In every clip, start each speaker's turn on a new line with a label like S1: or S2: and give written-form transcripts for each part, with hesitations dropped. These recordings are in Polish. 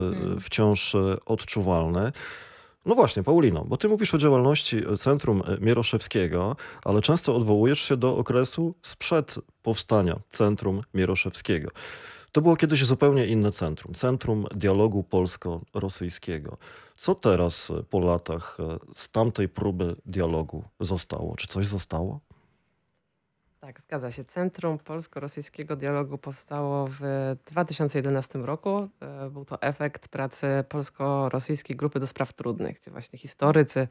S1: wciąż odczuwalny. No właśnie, Paulino, bo ty mówisz o działalności Centrum Mieroszewskiego, ale często odwołujesz się do okresu sprzed powstania Centrum Mieroszewskiego. To było kiedyś zupełnie inne centrum. Centrum Dialogu Polsko-Rosyjskiego. Co teraz po latach z tamtej próby dialogu zostało? Czy coś zostało?
S2: Tak, zgadza się. Centrum Polsko-Rosyjskiego Dialogu powstało w 2011 roku. Był to efekt pracy Polsko-Rosyjskiej Grupy do Spraw Trudnych, gdzie właśnie historycy,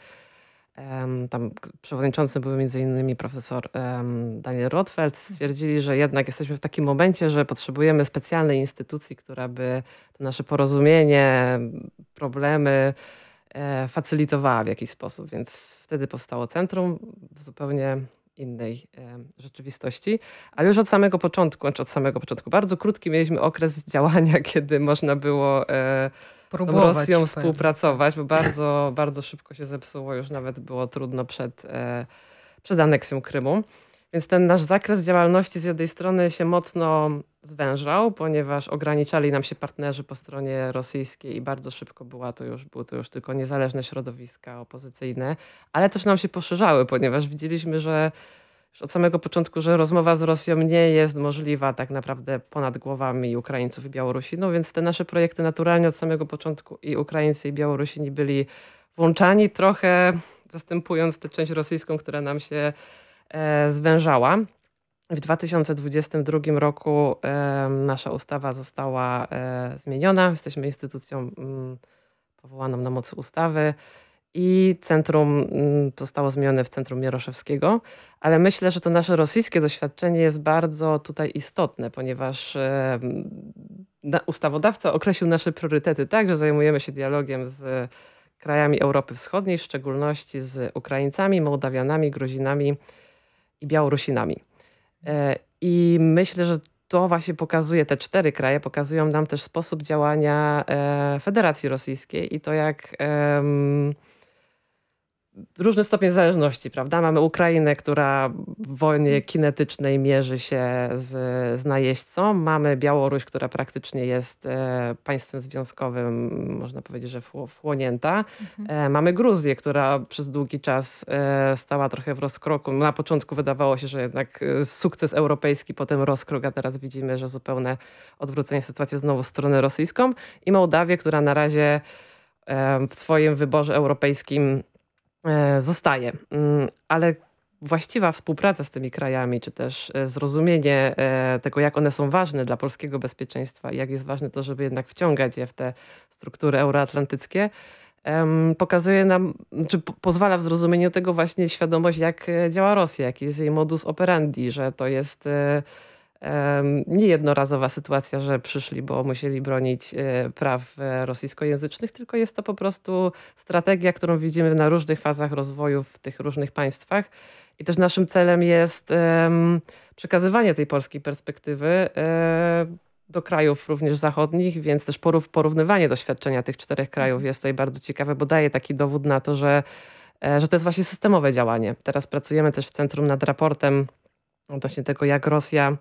S2: tam przewodniczący był m.in. profesor Daniel Rotfeld, stwierdzili, że jednak jesteśmy w takim momencie, że potrzebujemy specjalnej instytucji, która by to nasze porozumienie, problemy facylitowała w jakiś sposób. Więc wtedy powstało centrum w zupełnie innej rzeczywistości, ale już od samego początku, znaczy od samego początku, bardzo krótki mieliśmy okres działania, kiedy można było z tą Rosją współpracować, bo bardzo, bardzo szybko się zepsuło, już nawet było trudno przed aneksją Krymu. Więc ten nasz zakres działalności z jednej strony się mocno zwężał, ponieważ ograniczali nam się partnerzy po stronie rosyjskiej i bardzo szybko były to już tylko niezależne środowiska opozycyjne, ale też nam się poszerzały, ponieważ widzieliśmy, że już od samego początku, że rozmowa z Rosją nie jest możliwa tak naprawdę ponad głowami Ukraińców i Białorusinów, więc w te nasze projekty naturalnie od samego początku i Ukraińcy i Białorusini byli włączani, trochę zastępując tę część rosyjską, która nam się zwężała. W 2022 roku nasza ustawa została zmieniona. Jesteśmy instytucją powołaną na mocy ustawy i centrum zostało zmienione w Centrum Mieroszewskiego. Ale myślę, że to nasze rosyjskie doświadczenie jest bardzo tutaj istotne, ponieważ ustawodawca określił nasze priorytety tak, że zajmujemy się dialogiem z krajami Europy Wschodniej, w szczególności z Ukraińcami, Mołdawianami, Gruzinami i Białorusinami. I myślę, że to właśnie pokazuje, te 4 kraje pokazują nam też sposób działania Federacji Rosyjskiej i to jak różny stopień zależności, prawda? Mamy Ukrainę, która w wojnie kinetycznej mierzy się z najeźdźcą. Mamy Białoruś, która praktycznie jest państwem związkowym, można powiedzieć, że wchłonięta. Mamy Gruzję, która przez długi czas stała trochę w rozkroku. Na początku wydawało się, że jednak sukces europejski, potem rozkrok, a teraz widzimy, że zupełne odwrócenie sytuacji znowu w stronę rosyjską. I Mołdawię, która na razie w swoim wyborze europejskim zostaje. Ale właściwa współpraca z tymi krajami, czy też zrozumienie tego, jak one są ważne dla polskiego bezpieczeństwa i jak jest ważne to, żeby jednak wciągać je w te struktury euroatlantyckie, pokazuje nam, czy pozwala w zrozumieniu tego właśnie świadomość, jak działa Rosja, jaki jest jej modus operandi, że to jest nie jednorazowa sytuacja, że przyszli, bo musieli bronić praw rosyjskojęzycznych, tylko jest to po prostu strategia, którą widzimy na różnych fazach rozwoju w tych różnych państwach. I też naszym celem jest przekazywanie tej polskiej perspektywy do krajów również zachodnich, więc też porównywanie doświadczenia tych 4 krajów jest tutaj bardzo ciekawe, bo daje taki dowód na to, że to jest właśnie systemowe działanie. Teraz pracujemy też w centrum nad raportem odnośnie tego, jak Rosja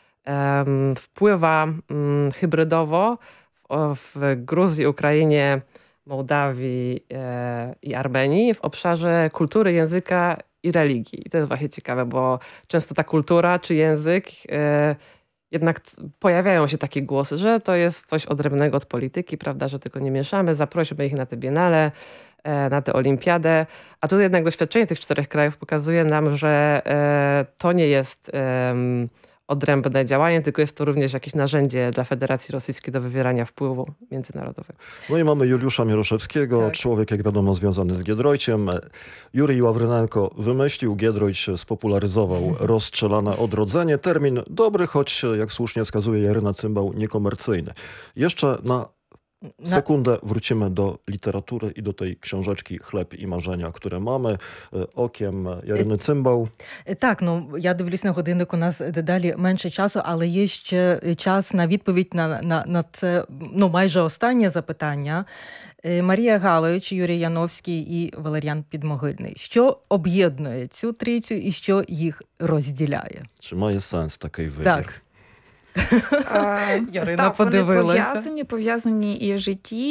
S2: wpływa hybrydowo w Gruzji, Ukrainie, Mołdawii i Armenii w obszarze kultury, języka i religii. I to jest właśnie ciekawe, bo często ta kultura czy język, jednak pojawiają się takie głosy, że to jest coś odrębnego od polityki, prawda, że tego nie mieszamy, zaprośmy ich na te biennale, na tę olimpiadę. A tu jednak doświadczenie tych 4 krajów pokazuje nam, że to nie jest odrębne działanie, tylko jest to również jakieś narzędzie dla Federacji Rosyjskiej do wywierania wpływu międzynarodowego.
S1: No i mamy Juliusza Mieroszewskiego, tak. Człowiek, jak wiadomo, związany z Giedroyciem. Jurij Ławrynenko wymyślił, Giedroyć spopularyzował rozstrzelane odrodzenie. Termin dobry, choć jak słusznie wskazuje Jaryna Cymbał, niekomercyjny. Jeszcze na sekundę wrócimy do literatury i do tej książeczki Chleb i marzenia, które mamy. Okiem Jaryни Cymbał.
S3: Так, я дивлюсь на годинник, у нас дедалі менше часу, але є ще час на відповідь на це, майже останнє запитання. Марія Галич, Юрій Яновський і Валеріан Підмогильний. Що об'єднує цю трійцю і що їх розділяє?
S1: Чи має сенс такий вибір?
S3: Так. Ярина
S4: Так, вони
S3: подивилася.
S4: пов'язані і в житті,